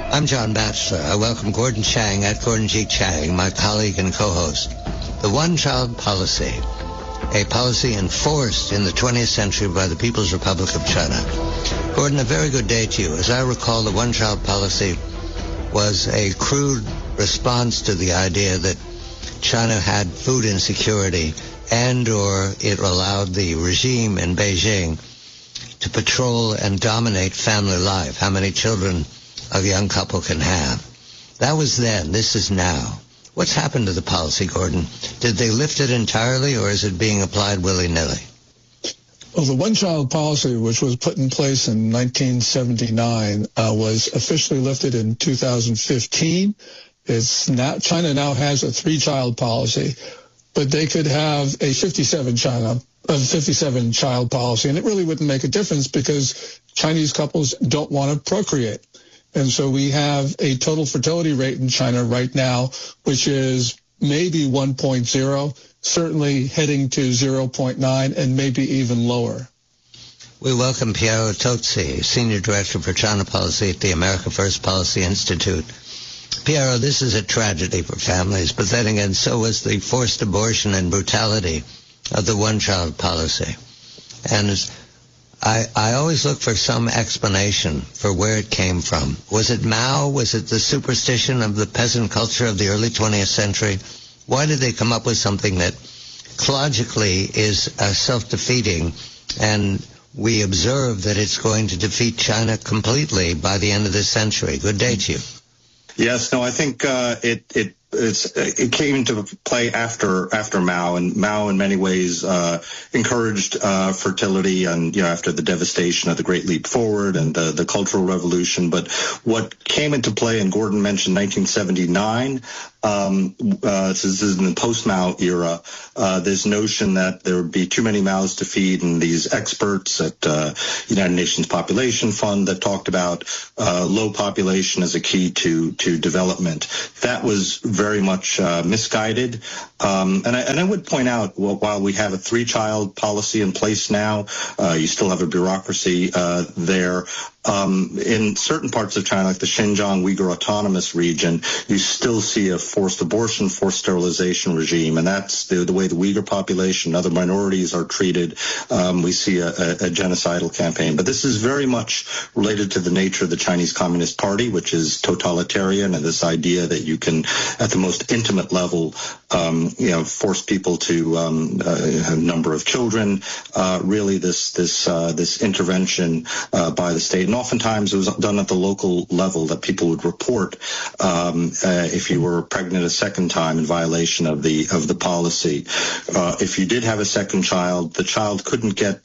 I'm John Batchelor. I welcome Gordon Chang at Gordon G. Chang, my colleague and co-host. The one-child policy, a policy enforced in the 20th century by the People's Republic of China. Gordon, a very good day to you. As I recall, the one-child policy was a crude response to the idea that China had food insecurity and or it allowed the regime in Beijing to patrol and dominate family life, how many children a young couple can have. That was then. This is now. What's happened to the policy, Gordon? Did they lift it entirely, or is it being applied willy-nilly? Well, the one-child policy, which was put in place in 1979, was officially lifted in 2015. China now has a three-child policy, but they could have a 57-child policy, and it really wouldn't make a difference because Chinese couples don't want to procreate. And so we have a total fertility rate in China right now, which is maybe 1.0, certainly heading to 0.9, and maybe even lower. We welcome Piero Tozzi, Senior Director for China Policy at the America First Policy Institute. Piero, this is a tragedy for families, but then again, so was the forced abortion and brutality of the one-child policy. And I always look for some explanation for where it came from. Was it Mao? Was it the superstition of the peasant culture of the early 20th century? Why did they come up with something that logically is self-defeating, and we observe that it's going to defeat China completely by the end of this century? Good day to you. Yes, no, I think it came into play after Mao, and Mao in many ways encouraged fertility, and after the devastation of the Great Leap Forward and the Cultural Revolution. But what came into play, and Gordon mentioned 1979. This is in the post-Mao era, this notion that there would be too many mouths to feed, and these experts at United Nations Population Fund that talked about low population as a key to development. That was very much misguided. And I would point out, while we have a three-child policy in place now, you still have a bureaucracy there. In certain parts of China, like the Xinjiang Uyghur Autonomous Region, you still see a forced abortion, forced sterilization regime, and that's the way the Uyghur population and other minorities are treated. We see a genocidal campaign. But this is very much related to the nature of the Chinese Communist Party, which is totalitarian, and this idea that you can, at the most intimate level, force people to a number of children. Really, this intervention by the state. And oftentimes it was done at the local level, that people would report if you were pregnant a second time in violation of the policy. If you did have a second child, the child couldn't get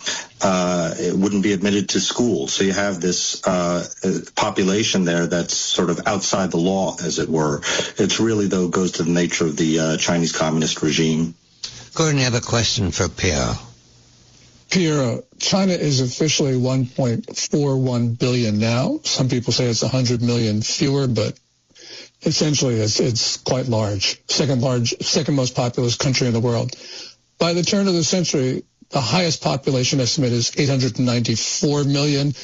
it wouldn't be admitted to school. So you have this population there that's sort of outside the law, as it were. It's really, though, goes to the nature of the Chinese communist regime. Gordon, you have a question for Piero. Piero, China is officially 1.41 billion now. Some people say it's 100 million fewer, but essentially it's quite large. Second most populous country in the world. By the turn of the century, the highest population estimate is 894 million.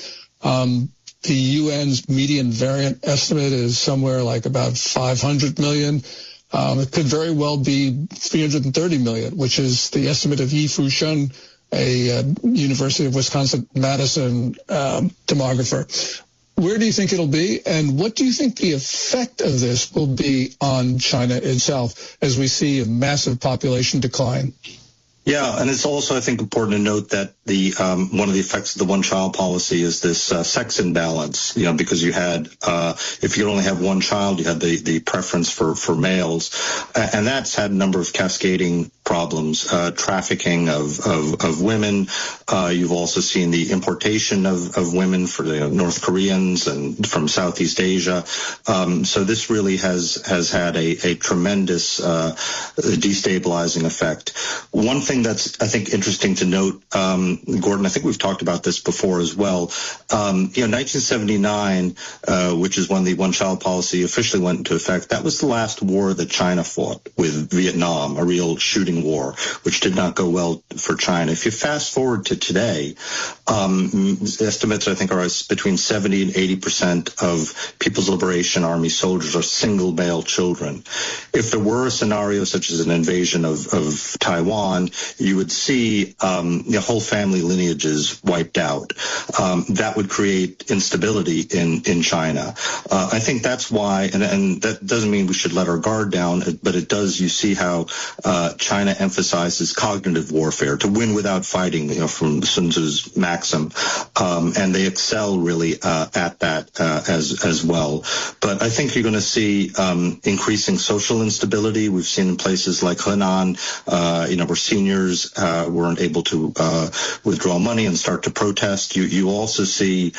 The UN's median variant estimate is somewhere like about 500 million. It could very well be 330 million, which is the estimate of Yi Fusheng, a University of Wisconsin-Madison demographer. Where do you think it'll be, and what do you think the effect of this will be on China itself as we see a massive population decline? Yeah, and it's also, I think, important to note that the one of the effects of the one-child policy is this sex imbalance. Because you had, if you only have one child, you had the preference for males, and that's had a number of cascading problems, trafficking of women. You've also seen the importation of women for the North Koreans and from Southeast Asia. So this really has had a tremendous destabilizing effect. One thing thing that's, I think, interesting to note, Gordon, I think we've talked about this before as well. 1979, which is when the one-child policy officially went into effect, that was the last war that China fought with Vietnam, a real shooting war, which did not go well for China. If you fast forward to today, estimates, I think, are between 70 and 80% of People's Liberation Army soldiers are single male children. If there were a scenario such as an invasion of Taiwan, you would see whole family lineages wiped out. That would create instability in China. I think that's why, and that doesn't mean we should let our guard down, but it does. You see how China emphasizes cognitive warfare, to win without fighting, from Sun Tzu's maxim, and they excel really at that as well. But I think you're going to see increasing social instability. We've seen in places like Henan, where seniors weren't able to withdraw money and start to protest. You also see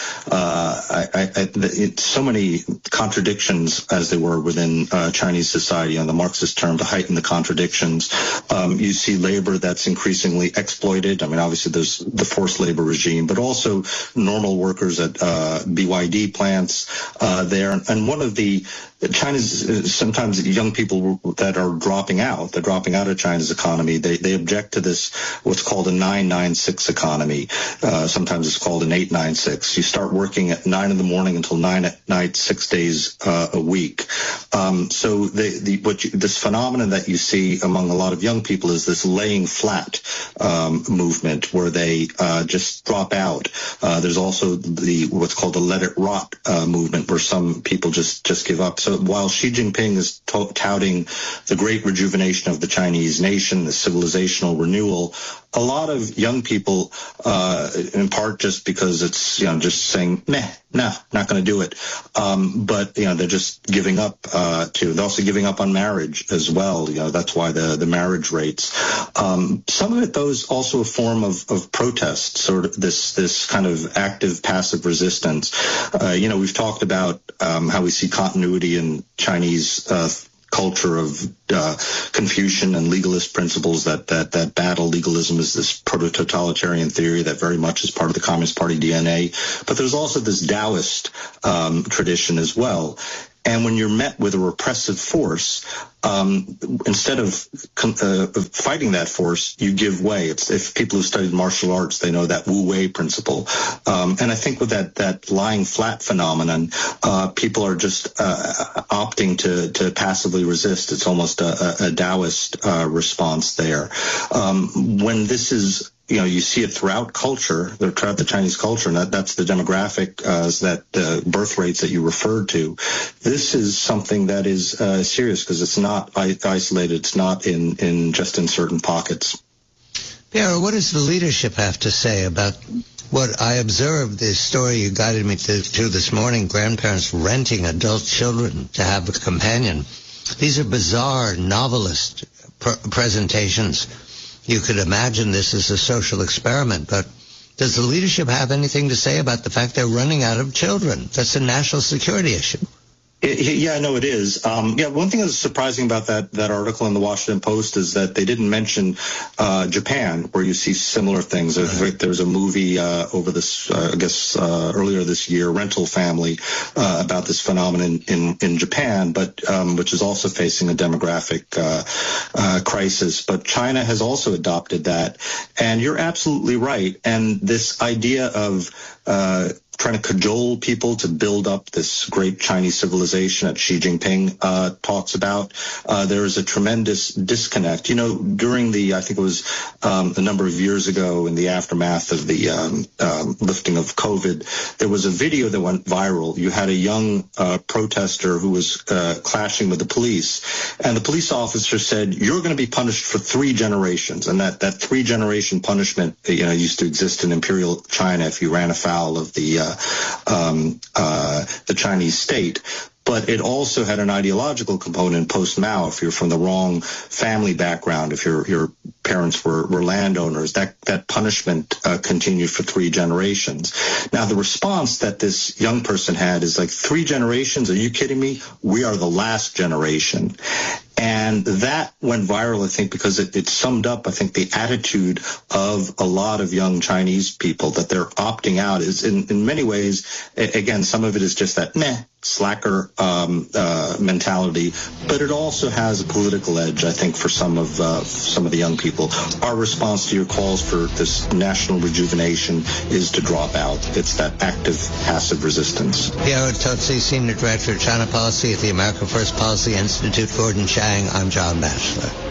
so many contradictions, as they were within Chinese society, on the Marxist term, to heighten the contradictions. You see labor that's increasingly exploited. I mean, obviously there's the forced labor regime, but also normal workers at BYD plants there. And one of the China's sometimes young people that are dropping out, they're dropping out of China's economy. They object to this, what's called a 996 economy. Sometimes it's called an 896. You start working at 9 in the morning until 9 at night, 6 days a week. So this phenomenon that you see among a lot of young people is this laying flat movement, where they just drop out. There's also what's called the let it rot movement, where some people just give up. So while Xi Jinping is touting the great rejuvenation of the Chinese nation, the civilizational renewal, a lot of young people, in part just because it's, just saying, no, not going to do it. But, they're just giving up, they're also giving up on marriage as well. That's why the marriage rates. Some of it, though, is also a form of protest, sort of this kind of active, passive resistance. We've talked about how we see continuity in Chinese culture of Confucian and legalist principles, that battle legalism is this proto-totalitarian theory that very much is part of the Communist Party DNA. But there's also this Taoist tradition as well. And when you're met with a repressive force, instead of fighting that force, you give way. If people who studied martial arts, they know that Wu Wei principle. And I think with that lying flat phenomenon, people are just opting to passively resist. It's almost a Taoist response there. When this is, you see it throughout culture, throughout the Chinese culture, and that's the demographic, that birth rates that you referred to. This is something that is serious, because it's not isolated. It's not just in certain pockets. Pierre, what does the leadership have to say about what I observed, this story you guided me to this morning, grandparents renting adult children to have a companion? These are bizarre novelist presentations. You could imagine this as a social experiment, but does the leadership have anything to say about the fact they're running out of children? That's a national security issue. Yeah, no, it is. One thing that's surprising about that article in the Washington Post is that they didn't mention Japan, where you see similar things. There was a movie over this, earlier this year, Rental Family, about this phenomenon in Japan, but which is also facing a demographic crisis. But China has also adopted that, and you're absolutely right. And this idea of trying to cajole people to build up this great Chinese civilization that Xi Jinping talks about. There is a tremendous disconnect. During I think it was a number of years ago, in the aftermath of the lifting of COVID, there was a video that went viral. You had a young protester who was clashing with the police, and the police officer said, "You're going to be punished for 3 generations." And that 3-generation punishment, used to exist in imperial China if you ran afoul of the Chinese state. But it also had an ideological component post-Mao. If you're from the wrong family background, if your parents were landowners, that punishment continued for 3 generations. Now, the response that this young person had is like, 3 generations? Are you kidding me? We are the last generation. And that went viral, I think, because it summed up, I think, the attitude of a lot of young Chinese people, that they're opting out is in many ways, again, some of it is just that slacker mentality, but it also has a political edge, I think, for some of the young people. Our response to your calls for this national rejuvenation is to drop out. It's that active, passive resistance. Piero Tozzi, Senior Director of China Policy at the America First Policy Institute. Gordon Chang, I'm John Batchelor.